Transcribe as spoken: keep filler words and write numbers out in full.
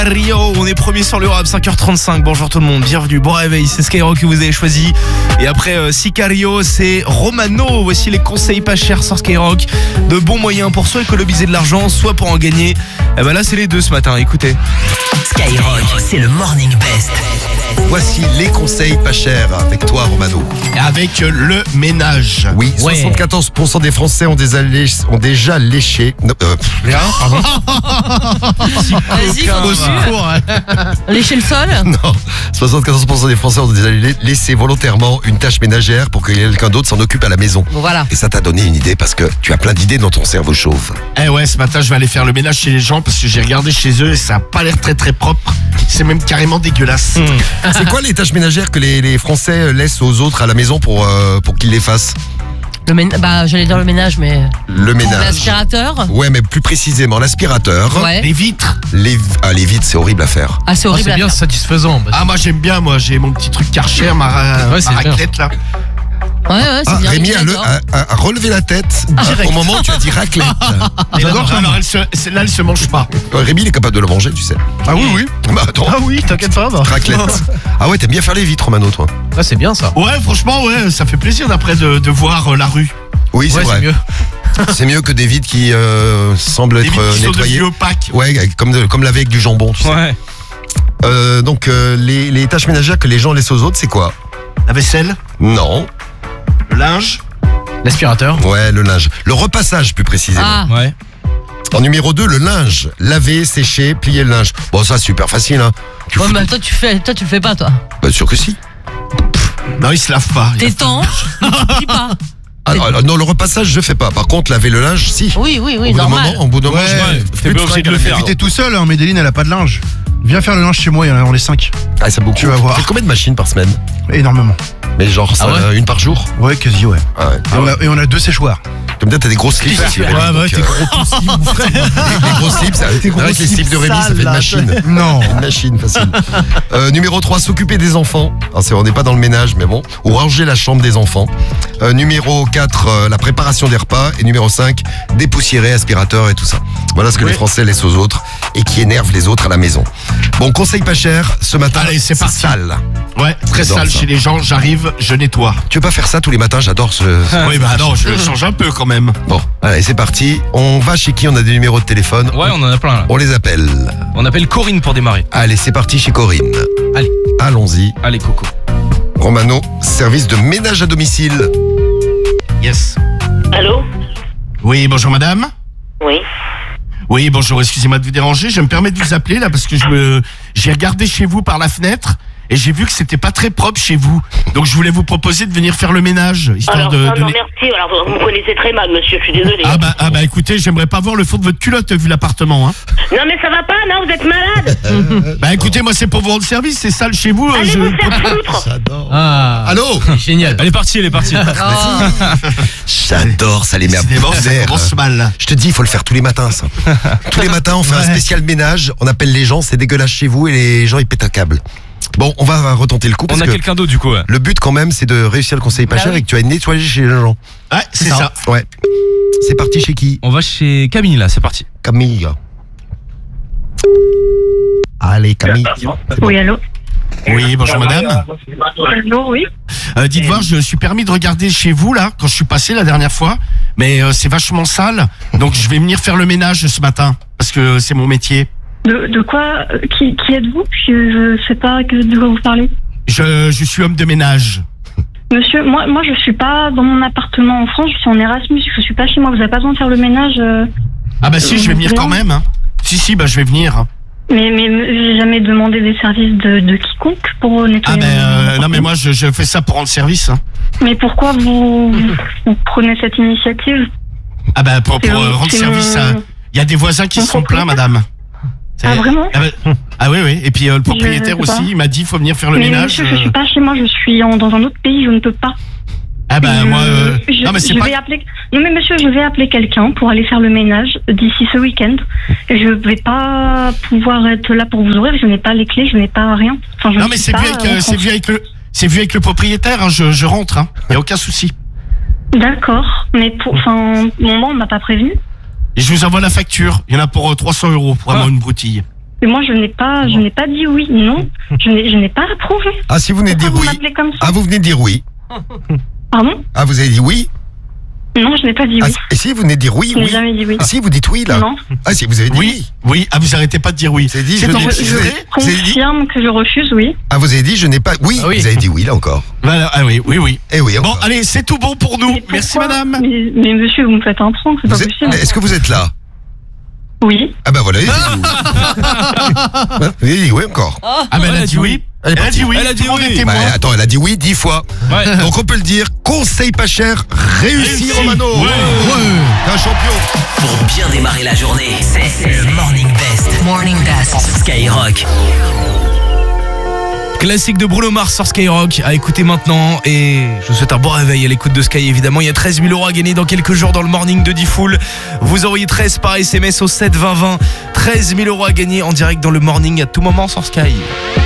Sicario. On est premier sur le rap, cinq heures trente-cinq. Bonjour tout le monde, bienvenue, bon réveil. C'est Skyrock que vous avez choisi. Et après euh, Sicario, c'est Romano. Voici les conseils pas chers sur Skyrock. De bons moyens pour soit économiser de l'argent, soit pour en gagner. Et ben là, c'est les deux ce matin, écoutez. Skyrock, c'est le morning best. Voici les conseils pas chers avec toi, Romano. Avec le ménage. Oui, Ouais. soixante-quatorze pour cent des Français ont déjà, lé- ont déjà léché. Non, euh, pff, Rien, pardon. Vas-y, Au continue. secours. Lécher le sol. non, soixante-quatorze pour cent des Français ont déjà lé- laissé volontairement une tâche ménagère pour que quelqu'un d'autre s'en occupe à la maison. Bon, voilà. Et ça t'a donné une idée parce que tu as plein d'idées dans ton cerveau chauve. Eh ouais, ce matin, je vais aller faire le ménage chez les gens parce que j'ai regardé chez eux et ça a pas l'air très très propre. C'est même carrément dégueulasse. C'est quoi les tâches ménagères que les, les Français laissent aux autres à la maison pour, euh, pour qu'ils les fassent? Le ménage, bah, j'allais dire le ménage, mais. Le ménage. L'aspirateur. Ouais, mais plus précisément, l'aspirateur. Ouais. Les vitres. Les, ah, les vitres, c'est horrible à faire. Ah, c'est horrible. c'est à bien faire. satisfaisant. Bah, Ah, moi j'aime bien, moi j'ai mon petit truc Karcher, ma, ra- Ouais, c'est ma bien. raclette là. Ouais, ouais, c'est Ah, bien. Rémi a, le, d'accord. a, a- a relevé la tête au moment où tu as dit raclette. J'adore ça. Alors elle se, celle-là elle se mange pas. Euh, Rémi, il est capable de le manger, tu sais. Ah oui, oui. Bah attends, Ah oui, t'inquiète pas. Bah. raclette. Ah ouais, t'aimes bien faire les vitres, Romano, toi. Ah, c'est bien ça. Ouais, franchement, ouais, ça fait plaisir d'après de, de voir euh, la rue. Oui, c'est Ouais, vrai. c'est mieux. C'est mieux que des vitres qui euh, semblent Les être vitres euh, qui sont nettoyées. devenues opaques. Ouais, comme, de- comme laver avec du jambon, tu sais. Ouais. Euh, donc, euh, les, les tâches ménagères que les gens laissent aux autres, c'est quoi? La vaisselle, Non. le linge. L'aspirateur. Ouais, le linge. Le repassage, plus précisément. Ah, Ouais. En numéro deux, le linge. Laver, sécher, plier le linge. Bon, ça, super facile, hein. Tu ouais, fous- mais toi, tu fais, toi, tu le fais pas, toi. Bah, sûr que si. Non, il se lave pas. Il T'es a- temps, mais tu plies pas. Ah, non, non, le repassage, je fais pas. Par contre, laver le linge, si. Oui, oui, oui, au bout d'un normal. moment, au bout d'un moment, Ouais, je- t'es plus pas obligé fringues de à le la faire. maison. T'es tout seul, hein, Médeline, elle a pas de linge. Viens faire le linge chez moi, il y en a- on est cinq. Ah, c'est beaucoup. Tu vas voir. Faites combien de machines par semaine? Énormément. Mais genre, ça, Ah ouais une par jour? Ouais, quasi, ouais. Ah ouais. Et, on a, et on a deux séchoirs. Comme ça, t'as des gros slips aussi. Ouais, Rémi, ouais, donc, t'es euh, gros poussif, mon frère. les, les gros slips, ça, c'est vrai que les slips de Rémi, ça fait une machine. Non. Une machine, facile. Euh, numéro trois, s'occuper des enfants. Alors, c'est- on n'est pas dans le ménage, mais bon. Ou ranger la chambre des enfants. Euh, numéro quatre, euh, la préparation des repas. Et numéro cinq, dépoussiérer, aspirateur et tout ça. Voilà ce que Oui. les Français laissent aux autres et qui énerve les autres à la maison. Bon, conseil pas cher, ce matin, Allez, c'est parti. sale. Ouais, très J'adore sale ça. chez les gens, j'arrive, je nettoie. Tu veux pas faire ça tous les matins? J'adore ce... ce- Oui, bah non, je change un peu quand même. Bon, allez, c'est parti. On va chez qui? On a des numéros de téléphone. Ouais, on en a plein là. On les appelle. On appelle Corinne pour démarrer. Allez, c'est parti chez Corinne. Allez. Allons-y. Allez, Coco. Romano, service de ménage à domicile. Yes. Allô? Oui, bonjour madame. Oui. Oui, bonjour, excusez-moi de vous déranger. Je me permets de vous appeler là parce que je me j'ai regardé chez vous par la fenêtre et j'ai vu que c'était pas très propre chez vous. Donc je voulais vous proposer de venir faire le ménage, histoire Alors, de, non, de non, les- merci. Alors, vous, vous me connaissez très mal, monsieur, je suis désolée. Ah bah, ah bah écoutez, j'aimerais pas voir le fond de votre culotte vu l'appartement. Hein. Non, mais ça va pas, non, vous êtes malade. Bah écoutez, moi c'est pour vous rendre service, c'est sale chez vous. euh, Allez je- vous faire foutre. J'adore. Ah, Allô? génial. Elle est partie, elle est partie. Oh. J'adore, ça les met à Décidément, ça bout commence mal. là. Je te dis, il faut le faire tous les matins, ça. Tous les matins, on fait un Ouais. spécial ménage, on appelle les gens, c'est dégueulasse chez vous et les gens, ils pètent un câble. Bon, on va retenter le coup parce On a que quelqu'un d'autre du coup. Ouais. le but quand même, c'est de réussir le conseil pas Bah cher oui. et que tu ailles nettoyer chez les gens. Ouais, c'est ça. Ouais. C'est parti chez qui? On va chez Camille là, c'est parti. Camille. Allez, Camille. Oui, allô? Oui, bonjour madame. Allô, oui. Euh, dites voir, je suis permis de regarder chez vous là, quand je suis passé la dernière fois, mais euh, c'est vachement sale, donc je vais venir faire le ménage ce matin, parce que c'est mon métier. De, de quoi euh, Qui, qui êtes-vous? Je, je sais pas que, de quoi vous parlez. Je, je suis homme de ménage. Monsieur, moi, moi, je suis pas dans mon appartement en France. Je suis en Erasmus. Je suis pas chez moi. Vous avez pas besoin de faire le ménage. euh, Ah bah si, je vais venir Non. quand même. Hein. Si, si, bah je vais venir. Mais, mais me- j'ai jamais demandé des services de, de quiconque pour nettoyer. Ah ben mon euh, non appartement. mais moi je, je fais ça pour rendre service. Hein. Mais pourquoi vous, vous prenez cette initiative? Ah ben pour, pour C'est euh, mon- rendre c'est service, mon- il y a des voisins qui mon se sont plaints, propriétaire. madame. Ah, C'est- vraiment? ah, ben, ah oui, oui. Et puis euh, le propriétaire Je sais pas. aussi, il m'a dit il faut venir faire le Mais ménage. monsieur, je euh. suis pas chez moi. Je suis en, dans un autre pays. Je ne peux pas. Ah ben Je- moi, euh, je, non mais c'est je pas. vais appeler. Non mais monsieur, je vais appeler quelqu'un pour aller faire le ménage d'ici ce week-end. Je vais pas pouvoir être là pour vous ouvrir. Je n'ai pas les clés, je n'ai pas rien. Enfin, je Non ne mais suis c'est pas vu avec, en euh, c'est France. vu avec le, c'est vu avec le propriétaire. Hein, je, je rentre. Hein. Y a aucun souci. D'accord, mais pour, enfin, mon on m'a pas prévenu. Et je vous envoie la facture. Il y en a pour euh, trois cents euros pour Ah. avoir une broutille. Et moi, je n'ai pas, je n'ai pas dit oui. Non, je n'ai, je n'ai pas approuvé. Ah, si vous venez de dire Pourquoi oui. vous m'appelez comme ça? Ah, vous venez de dire oui. Pardon? Ah, vous avez dit oui. Non, je n'ai pas dit Ah, oui. et si vous venez de dire oui, Je n'ai oui. jamais dit oui. Ah, si vous dites oui là. Non. Ah, si vous avez dit oui. Oui, oui. Ah, vous arrêtez pas de dire oui. C'est dit, C'est je dans n'ai- votre Je vous avez- livret vous avez dit confirme que je refuse, oui. Ah, vous avez dit je n'ai pas. Oui, Ah oui. vous avez dit oui là encore. Voilà, ah oui, oui, oui. Eh oui. Bon, encore. allez, c'est tout bon pour nous. Mais Merci, pourquoi madame. Mais, mais monsieur, vous me faites un prank, c'est pas Vous êtes- possible. Est-ce que vous êtes là? Oui. Ah bah voilà. Vous avez dit oui encore. Ah, ben elle a dit oui. Elle est Elle a partie. dit oui. Elle a dit Tout le monde oui. est Bah, témoin. attends, elle a dit oui dix fois. Ouais. Donc on peut le dire, conseil pas cher, réussi, Réussi. Romano. Ouais. T'es un champion. Pour bien démarrer la journée, c'est le Morning Best. Morning Best. Skyrock. Classique de Bruno Mars sur Skyrock à écouter maintenant. Et je vous souhaite un bon réveil à l'écoute de Sky évidemment. Il y a treize mille euros à gagner dans quelques jours dans le morning de Diffoul. Vous envoyez treize par S M S au sept vingt vingt. treize mille euros à gagner en direct dans le morning à tout moment sur Sky.